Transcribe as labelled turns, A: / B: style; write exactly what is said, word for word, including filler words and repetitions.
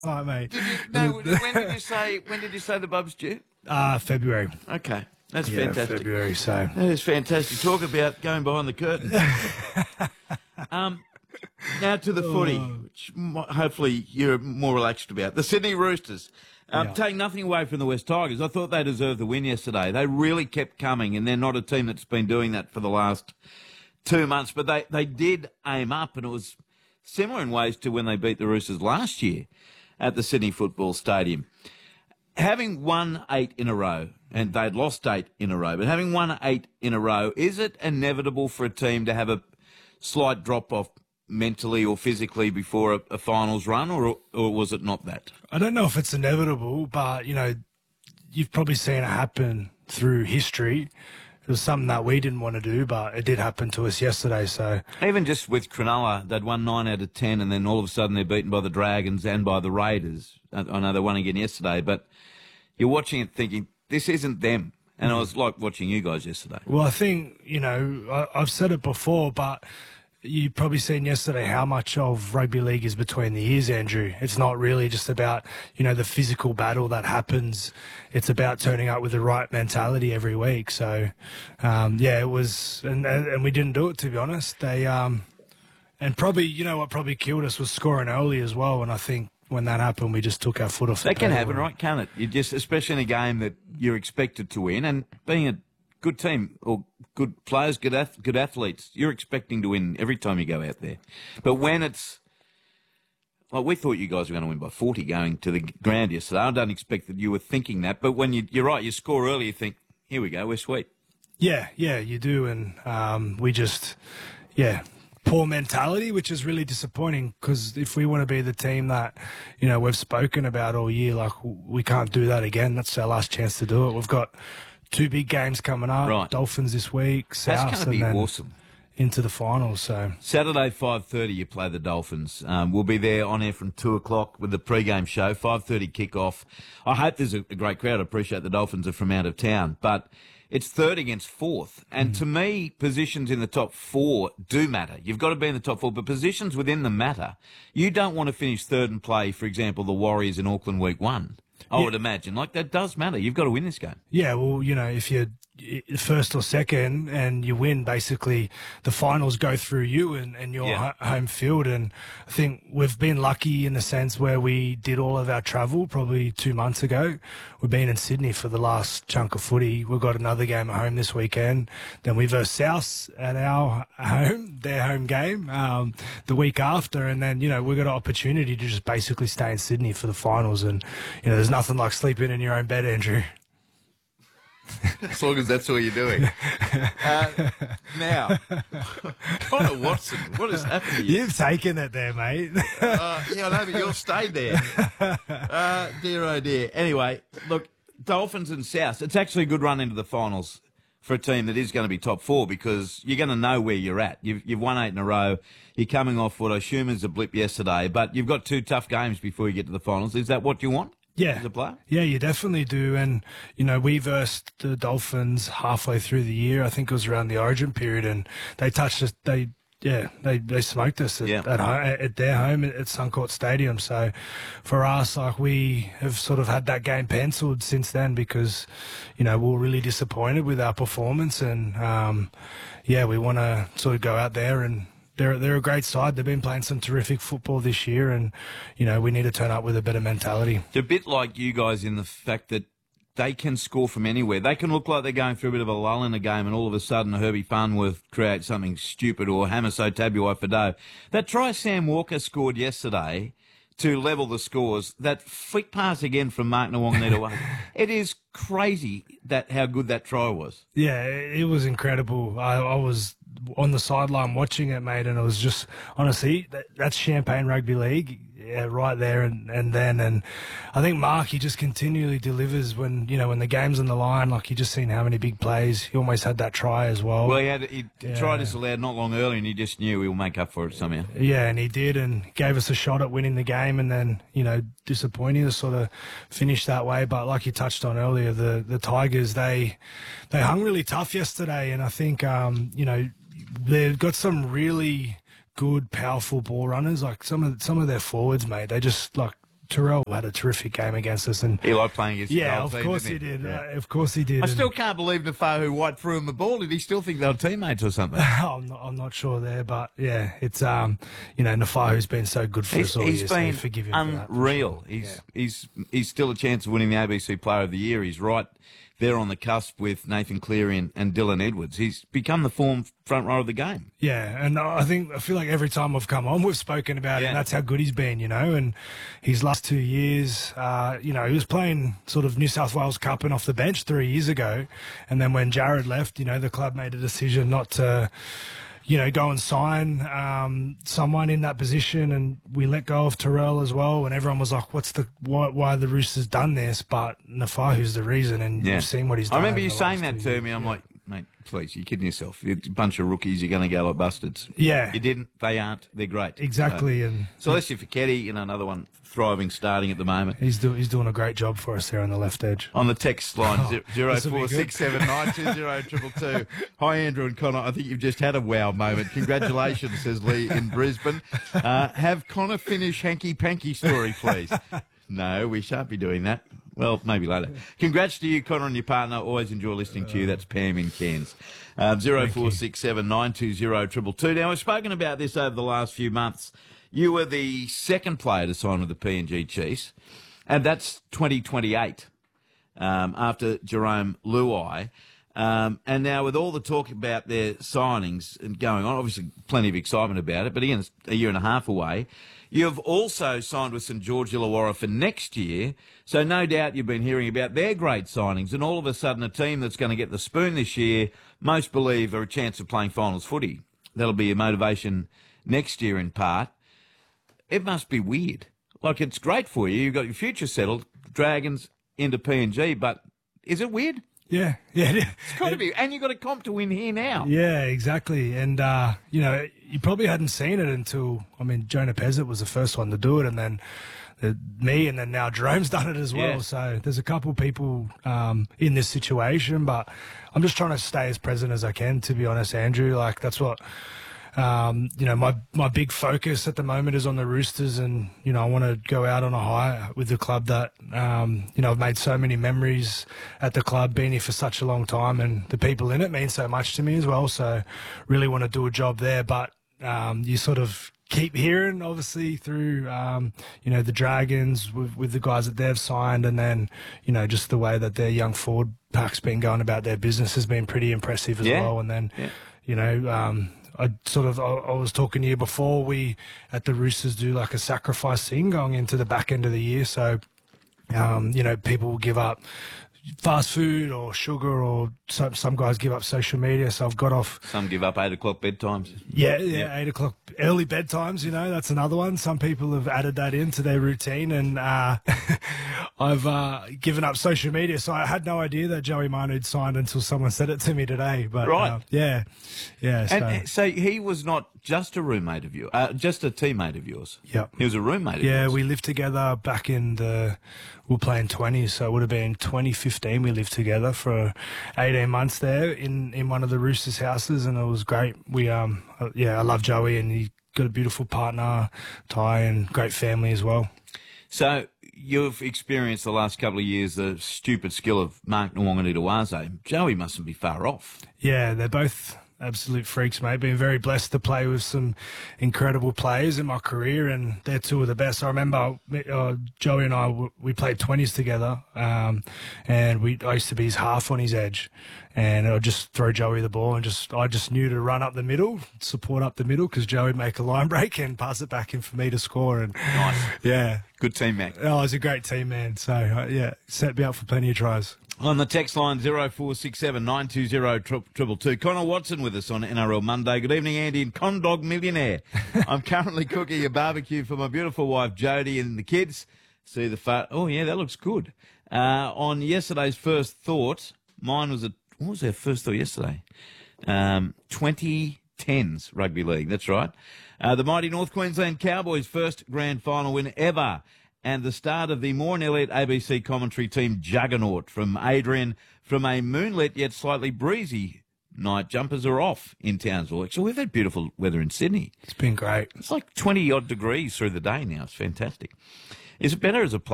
A: Right, mate.
B: Did you, no, when did you say? When did you say the Bub's due?
A: Uh, February.
B: Okay, that's
A: Yeah,
B: fantastic.
A: February. So
B: That is fantastic. Talk about going behind the curtain. um, now to the footy, which mo- hopefully you're more relaxed about. The Sydney Roosters. Um,
A: Yeah.
B: Take nothing away from the West Tigers. I thought they deserved the win yesterday. They really kept coming, and they're not a team that's been doing that for the last two months. But they, they did aim up, and it was similar in ways to when they beat the Roosters last year at the Sydney Football Stadium. Having won eight in a row, and they'd lost eight in a row, but having won eight in a row, is it inevitable for a team to have a slight drop-off mentally or physically before a, a finals run, or or was it not that?
A: I don't know if it's inevitable, but you know, you've probably seen it happen through history. It was something that we didn't want to do, but it did happen to us yesterday. So
B: Even just with Cronulla, they'd won nine out of ten, and then all of a sudden they're beaten by the Dragons and by the Raiders. I I know they won again yesterday, but you're watching it thinking, this isn't them. And I was like watching you guys yesterday.
A: well, I think you know I, I've said it before, but you've probably seen yesterday how much of rugby league is between the ears, Andrew. It's not really just about, you know, the physical battle that happens. It's about turning up with the right mentality every week. So, um, yeah, it was, and, and and we didn't do it, to be honest. They, um, and probably, you know, what probably killed us was scoring early as well. And I think when that happened, we just took our foot off the
B: That can
A: pedal.
B: happen, right? Can't it? You just, especially in a game that you're expected to win, and being a good team or good players, good ath- good athletes, you're expecting to win every time you go out there. But when it's like we thought you guys were going to win by forty going to the ground yesterday, I don't expect that you were thinking that. But when you, you're right, you score early, you think, here we go, we're sweet.
A: Yeah, yeah, you do. And um, we just, yeah, poor mentality, which is really disappointing because if we want to be the team that, you know, we've spoken about all year, like we can't do that again. That's our last chance to do it. We've got two big games coming up,
B: Right.
A: Dolphins this week, South,
B: That's going to be
A: and then
B: awesome.
A: into the finals. So
B: Saturday, five thirty, you play the Dolphins. Um, we'll be there on air from two o'clock with the pre-game show, five thirty kick-off. I hope there's a, a great crowd. I appreciate the Dolphins are from out of town. But it's third against fourth. And to me, positions in the top four do matter. You've got to be in the top four, but positions within them matter. You don't want to finish third and play, for example, the Warriors in Auckland week one. I
A: Yeah.
B: would imagine. Like, that does matter. You've got to win this game.
A: yeah, well, you know, if you're first or second and you win, basically the finals go through you and, and your
B: Yeah.
A: ho- home field. And I think we've been lucky in the sense where we did all of our travel probably two months ago. We've been in Sydney for the last chunk of footy. We've got another game at home this weekend. Then we verse South at our home, their home game, um, the week after. And then, you know, we've got an opportunity to just basically stay in Sydney for the finals. And, you know, there's nothing like sleeping in your own bed, Andrew.
B: As long as that's all you're doing. uh, now, Connor Watson, what has happened to you?
A: You've taken it there, mate.
B: Uh, yeah, I know, but you'll stay there. Uh, dear, oh dear. Anyway, look, Dolphins and South, it's actually a good run into the finals for a team that is going to be top four because you're going to know where you're at. You've, you've won eight in a row. You're coming off what I assume is a blip yesterday, but you've got two tough games before you get to the finals. Is that what you want?
A: Yeah.
B: As a player?
A: Yeah, you definitely do. And, you know, we versed the Dolphins halfway through the year. I think it was around the Origin period, and they touched us. They, yeah, they, they smoked us at,
B: Yeah.
A: at, home, at their home at, at Suncourt Stadium. So for us, like, we have sort of had that game penciled since then because, you know, we were really disappointed with our performance. And, um, yeah, we want to sort of go out there and, They're, they're a great side. They've been playing some terrific football this year, and, you know, we need to turn up with a better mentality.
B: They're a bit like you guys in the fact that they can score from anywhere. They can look like they're going through a bit of a lull in a game, and all of a sudden Herbie Farnworth creates something stupid, or Hamaso Tabuai-Fidow. That try Sam Walker scored yesterday to level the scores, that flick pass again from Mark Nawong-Nitawai, it is crazy that how good that try was.
A: Yeah, it was incredible. I, I was on the sideline watching it, mate, and it was just, honestly, that, that's Champagne Rugby League, yeah, right there and, and then. And I think Mark, he just continually delivers when, you know, when the game's on the line. Like, you just seen how many big plays. He almost had that try as well.
B: Well, he had he
A: Yeah.
B: tried this allowed not long earlier, and he just knew he'll make up for it somehow.
A: Yeah, and he did, and gave us a shot at winning the game, and then, you know, disappointing to sort of finish that way. But like you touched on earlier, the the Tigers, they they hung really tough yesterday, and I think, um, you know, they've got some really good, powerful ball runners. Like some of some of their forwards, mate, they just like Terrell had a terrific game against us, and
B: He liked playing against
A: yeah,
B: the
A: of
B: old
A: course
B: team,
A: he
B: didn't
A: did.
B: Yeah.
A: Uh, of course he did.
B: I
A: and-
B: still can't believe Nafahu White threw him the ball. Did he still think they were teammates or something?
A: I'm not, I'm not sure there, but yeah, it's um, you know, Nafahu's been so good for
B: He's,
A: us all
B: he's
A: year, so
B: been
A: you forgive him for that, for
B: unreal.
A: sure.
B: He's
A: Yeah.
B: he's he's still a chance of winning the A B C Player of the Year. He's right there on the cusp with Nathan Cleary and, and Dylan Edwards. He's become the form front row of the game.
A: Yeah, and I think I feel like every time I've come on, we've spoken about
B: Yeah.
A: him. That's how good he's been, you know. And his last two years, uh, you know, he was playing sort of New South Wales Cup and off the bench three years ago, and then when Jared left, you know, the club made a decision not to, you know, go and sign um, someone in that position, and we let go of Terrell as well. And everyone was like, "What's the why? Why the Roosters done this?" But Nafahu's the reason, and
B: Yeah.
A: you've seen what he's done.
B: I remember
A: over
B: you
A: the
B: saying
A: last
B: that
A: two
B: to
A: years.
B: me. I'm
A: Yeah.
B: like, mate, please, you're kidding yourself. You're a bunch of rookies. You're going to go like bastards.
A: Yeah.
B: You didn't. They aren't. They're great.
A: Exactly,
B: So,
A: and
B: Celestia Fiketti, you know, another one thriving, starting at the moment.
A: he's do, he's doing a great job for us there on the left edge.
B: On the text line,
A: Oh,
B: zero
A: this'll be
B: four six seven nine two zero triple two. Hi, Andrew and Connor. I think you've just had a wow moment. Congratulations, says Lee in Brisbane. Uh, have Connor finish Hanky Panky story, please. No, we shan't be doing that. Well, maybe later. Congrats to you, Connor, and your partner. Always enjoy listening to you. That's Pam in Cairns. Um, zero four six seven nine two zero triple two. Now, we've spoken about this over the last few months. You were the second player to sign with the P N G Chiefs, and that's twenty twenty-eight um, after Jerome Luai. Um, and now with all the talk about their signings and going on, obviously plenty of excitement about it, but again, it's a year and a half away. You've also signed with St George Illawarra for next year, so no doubt you've been hearing about their great signings, and all of a sudden a team that's going to get the spoon this year, most believe are a chance of playing finals footy. That'll be a motivation next year in part. It must be weird. Like, it's great for you. You've got your future settled, Dragons into P N G, but is it weird?
A: Yeah, yeah, yeah.
B: It's got to be. And you've got a comp to win here now.
A: Yeah, exactly. And, uh, you know, you probably hadn't seen it until, I mean, Jonah Pezzett was the first one to do it, and then uh, me, and then now Jerome's done it as well.
B: Yeah.
A: So there's a couple people um, in this situation, but I'm just trying to stay as present as I can, to be honest, Andrew. Like, that's what... Um, you know, my, my big focus at the moment is on the Roosters, and, you know, I want to go out on a high with the club that, um, you know, I've made so many memories at the club, been here for such a long time, and the people in it mean so much to me as well. So really want to do a job there. But um, you sort of keep hearing, obviously, through, um, you know, the Dragons with, with the guys that they've signed, and then, you know, just the way that their young forward pack's been going about their business has been pretty impressive as
B: Yeah.
A: well. And then,
B: Yeah.
A: you know, um, I sort of, I, I was talking to you before, we at the Roosters do like a sacrifice thing going into the back end of the year. So, um, you know, people will give up fast food or sugar, or some, some guys give up social media. So I've got off.
B: Some give up eight o'clock bedtimes.
A: Yeah, yeah, eight o'clock early bedtimes. You know, that's another one. Some people have added that into their routine, and uh, I've uh, given up social media. So I had no idea that Joey Manu signed until someone said it to me today. But
B: Right.
A: uh, yeah, yeah. So,
B: And so he was not just a roommate of yours, uh, just a teammate of yours.
A: Yep.
B: He was a roommate of
A: Yeah,
B: yours.
A: we lived together back in the, we were playing twenties, so it would have been twenty fifteen. We lived together for eighteen months there in, in one of the Roosters' houses, and it was great. We, um, uh, yeah, I love Joey, and he got a beautiful partner, Ty, and great family as well.
B: So you've experienced the last couple of years the stupid skill of Mark Nwonganitawase. Joey mustn't be far off.
A: Yeah, they're both absolute freaks, mate. Been very blessed to play with some incredible players in my career, and they're two of the best. I remember uh, Joey and I, we played twenties together, um, and we I used to be his half on his edge, and I'd just throw Joey the ball, and just I just knew to run up the middle, support up the middle, because Joey would make a line break and pass it back in for me to score. And
B: Nice.
A: yeah,
B: Good team, Mac.
A: oh, he's a great team, man. So uh, yeah, set me up for plenty of tries.
B: On the text line, zero four six seven nine two zero triple two. Connor Watson with us on N R L Monday. Good evening, Andy and Condog Millionaire. I'm currently cooking a barbecue for my beautiful wife, Jodie, and the kids. See the photo. Oh, yeah, that looks good. Uh, on yesterday's first thought, mine was a, what was our first thought yesterday? Um, twenty tens Rugby League, that's right. Uh, the mighty North Queensland Cowboys' first grand final win ever, and the start of the Moore Elliott A B C commentary team juggernaut from Adrian from a moonlit yet slightly breezy night. Jumpers are off in Townsville. Actually, we've had beautiful weather in Sydney.
A: It's been great.
B: It's like twenty-odd degrees through the day now. It's fantastic. Is it better as a